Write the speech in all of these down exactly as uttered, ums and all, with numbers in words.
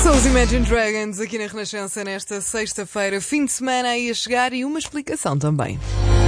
São os Imagine Dragons aqui na Renascença nesta sexta-feira, fim de semana aí a chegar e uma explicação também.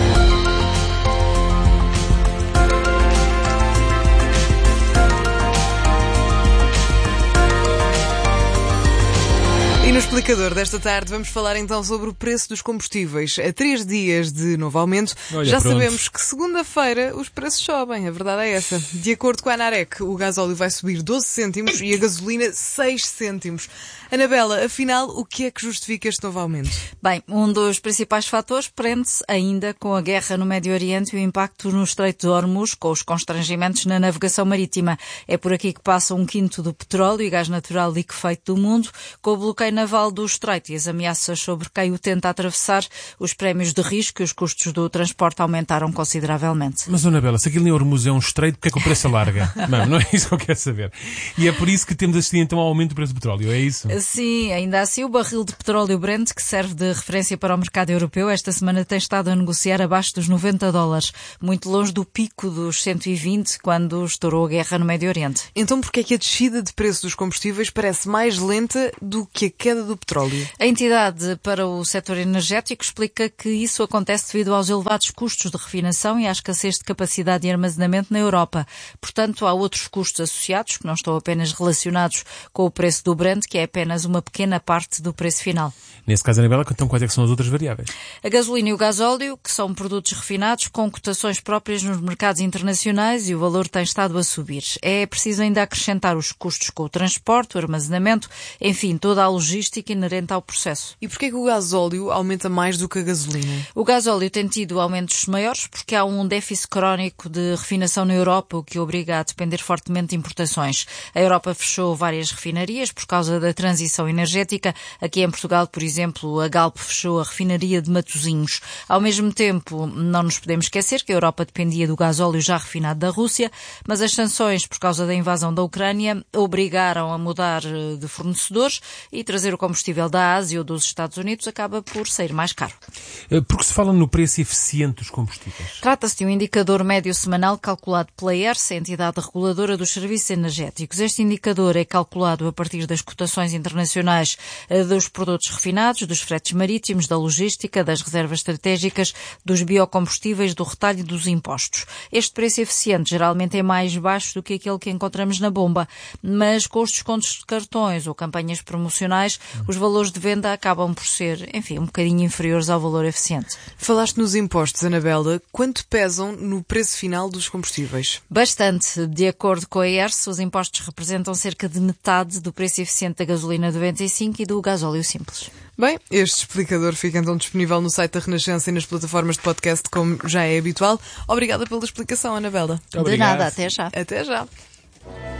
E no explicador desta tarde vamos falar então sobre o preço dos combustíveis. A três dias de novo aumento, Olha, já pronto. sabemos que segunda-feira os preços sobem, a verdade é essa. De acordo com a ANAREC, o gasóleo vai subir doze cêntimos e a gasolina seis cêntimos. Anabela, afinal, o que é que justifica este novo aumento? Bem, um dos principais fatores prende-se ainda com a guerra no Médio Oriente e o impacto no Estreito de Hormuz, com os constrangimentos na navegação marítima. É por aqui que passa um quinto do petróleo e gás natural liquefeito do mundo, com o bloqueio naval do Estreito e as ameaças sobre quem o tenta atravessar, os prémios de risco e os custos do transporte aumentaram consideravelmente. Mas, Anabela, se aquilo em Hormuz é um estreito, porque é que o preço alarga? Não, não é isso que eu quero saber. E é por isso que temos assistido então ao aumento do preço do petróleo, é isso? Sim, ainda assim o barril de petróleo Brent, que serve de referência para o mercado europeu, esta semana tem estado a negociar abaixo dos noventa dólares, muito longe do pico dos cento e vinte, quando estourou a guerra no Médio Oriente. Então porquê é que a descida de preço dos combustíveis parece mais lenta do que a queda do petróleo? A entidade para o setor energético explica que isso acontece devido aos elevados custos de refinação e à escassez de capacidade de armazenamento na Europa. Portanto, há outros custos associados, que não estão apenas relacionados com o preço do Brent, que é apenas uma pequena parte do preço final. Nesse caso, Anabela, então quais é que são as outras variáveis? A gasolina e o gasóleo, que são produtos refinados com cotações próprias nos mercados internacionais, e o valor tem estado a subir. É preciso ainda acrescentar os custos com o transporte, o armazenamento, enfim, toda a logística inerente ao processo. E porquê é que o gasóleo aumenta mais do que a gasolina? O gasóleo tem tido aumentos maiores porque há um déficit crónico de refinação na Europa, o que obriga a depender fortemente de importações. A Europa fechou várias refinarias por causa da transição energética. Aqui em Portugal, por exemplo, a Galp fechou a refinaria de Matosinhos. Ao mesmo tempo, não nos podemos esquecer que a Europa dependia do gasóleo já refinado da Rússia, mas as sanções por causa da invasão da Ucrânia obrigaram a mudar de fornecedores e trazer o combustível da Ásia ou dos Estados Unidos acaba por sair mais caro. Porque se fala no preço eficiente dos combustíveis? Trata-se de um indicador médio semanal calculado pela E R S, a entidade reguladora dos serviços energéticos. Este indicador é calculado a partir das cotações internacionais dos produtos refinados, dos fretes marítimos, da logística, das reservas estratégicas, dos biocombustíveis, do retalho e dos impostos. Este preço eficiente geralmente é mais baixo do que aquele que encontramos na bomba, mas com os descontos de cartões ou campanhas promocionais, os valores de venda acabam por ser, enfim, um bocadinho inferiores ao valor eficiente. Falaste nos impostos, Anabela. Quanto pesam no preço final dos combustíveis? Bastante. De acordo com a E R S, os impostos representam cerca de metade do preço eficiente da gasolina noventa e cinco e do gasóleo simples. Bem, este explicador fica então disponível no site da Renascença e nas plataformas de podcast, como já é habitual. Obrigada pela explicação, Anabela. De nada, até já. Até já.